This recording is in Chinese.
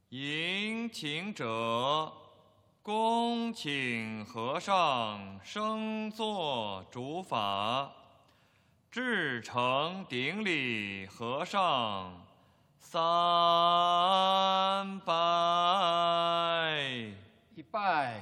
迎请者，恭请和尚升座主法。至诚顶礼和尚，三。